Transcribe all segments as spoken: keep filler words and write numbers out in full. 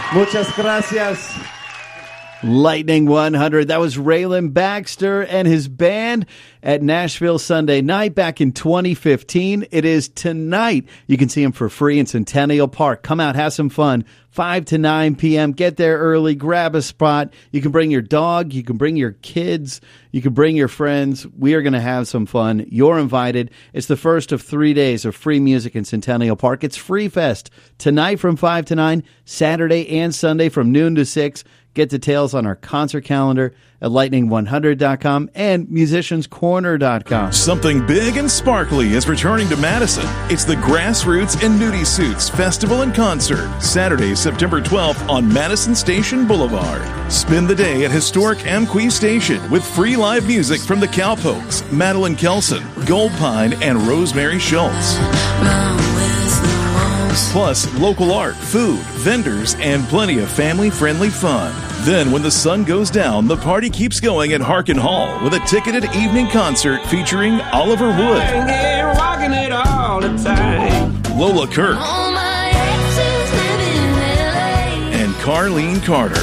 Muchas gracias. Lightning one hundred. That was Raylan Baxter and his band at Nashville Sunday night back in twenty fifteen. It is tonight. You can see him for free in Centennial Park. Come out, have some fun. five to nine p.m. Get there early. Grab a spot. You can bring your dog. You can bring your kids. You can bring your friends. We are going to have some fun. You're invited. It's the first of three days of free music in Centennial Park. It's Free Fest tonight from five to nine, Saturday and Sunday from noon to six. Get details on our concert calendar at lightning one hundred dot com and musicians corner dot com. Something big and sparkly is returning to Madison. It's the Grassroots and Nudie Suits Festival and Concert, Saturday, September twelfth on Madison Station Boulevard. Spend the day at historic Amqui Station with free live music from the Cowpokes, Madeline Kelson, Gold Pine, and Rosemary Schultz. Plus, local art, food, vendors, and plenty of family-friendly fun. Then, when the sun goes down, the party keeps going at Harkin Hall with a ticketed evening concert featuring Oliver Wood, Lola Kirk, and Carlene Carter.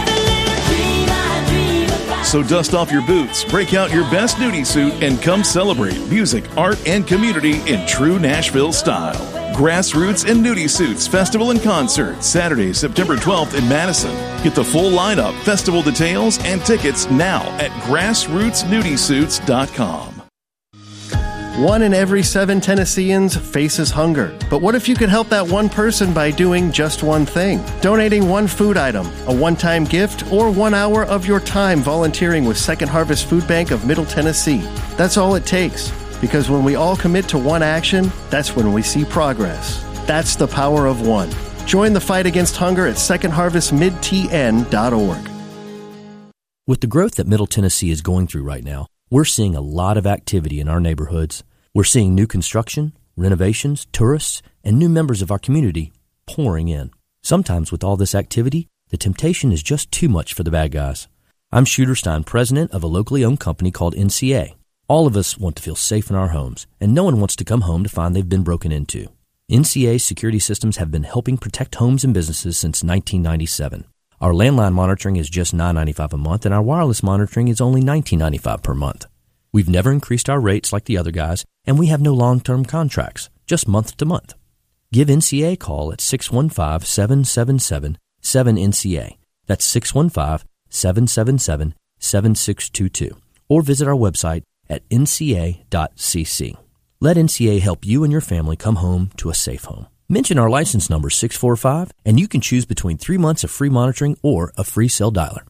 So dust off your boots, break out your best nudie suit, and come celebrate music, art, and community in true Nashville style. Grassroots and Nudie Suits Festival and Concert, Saturday, September twelfth in Madison. Get the full lineup, festival details, and tickets now at grassroots nudie suits dot com. One in every seven Tennesseans faces hunger. But what if you could help that one person by doing just one thing? Donating one food item, a one-time gift, or one hour of your time volunteering with Second Harvest Food Bank of Middle Tennessee. That's all it takes. Because when we all commit to one action, that's when we see progress. That's the power of one. Join the fight against hunger at second harvest mid t n dot org. With the growth that Middle Tennessee is going through right now, we're seeing a lot of activity in our neighborhoods. We're seeing new construction, renovations, tourists, and new members of our community pouring in. Sometimes with all this activity, the temptation is just too much for the bad guys. I'm Shooter Stein, president of a locally owned company called N C A. All of us want to feel safe in our homes, and no one wants to come home to find they've been broken into. N C A security systems have been helping protect homes and businesses since nineteen ninety-seven. Our landline monitoring is just nine dollars and ninety-five cents a month, and our wireless monitoring is only nineteen dollars and ninety-five cents per month. We've never increased our rates like the other guys, and we have no long-term contracts, just month to month. Give N C A a call at six one five, seven seven seven, seven N C A. That's six one five, seven seven seven, seven six two two. Or visit our website at N C A dot C C. Let N C A help you and your family come home to a safe home. Mention our license number six four five, and you can choose between three months of free monitoring or a free cell dialer.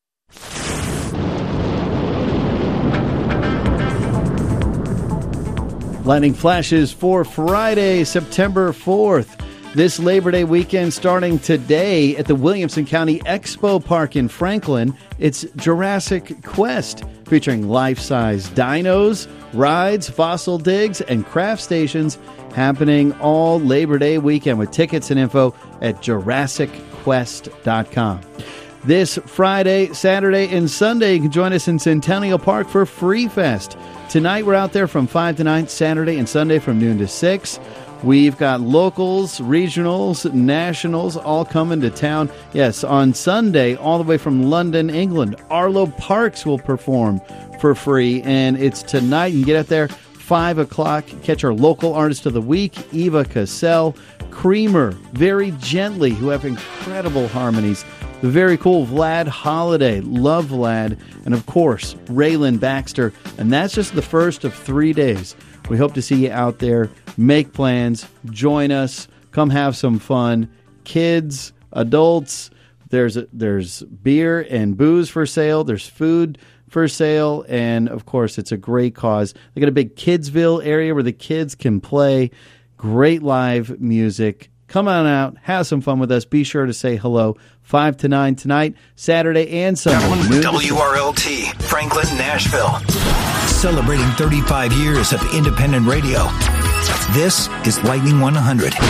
Lightning flashes for Friday, September fourth. This Labor Day weekend starting today at the Williamson County Expo Park in Franklin. It's Jurassic Quest, featuring life-size dinos, rides, fossil digs, and craft stations happening all Labor Day weekend with tickets and info at jurassic quest dot com. This Friday, Saturday, and Sunday, you can join us in Centennial Park for Free Fest. Tonight, we're out there from five to nine, Saturday and Sunday from noon to six. We've got locals, regionals, nationals all coming to town. Yes, on Sunday, all the way from London, England, Arlo Parks will perform for free. And it's tonight. You can get out there five o'clock. Catch our local artist of the week, Eva Cassell, Creamer, Very Gently, who have incredible harmonies. The very cool Vlad Holiday, love Vlad, and of course, Raylan Baxter. And that's just the first of three days. We hope to see you out there. Make plans. Join us. Come have some fun. Kids, adults, there's there's beer and booze for sale. There's food for sale. And, of course, it's a great cause. They got a big Kidsville area where the kids can play. Great live music. Come on out. Have some fun with us. Be sure to say hello. five to nine tonight, Saturday and Sunday. W R L T, Franklin, Nashville. Celebrating thirty-five years of independent radio. This is Lightning one hundred.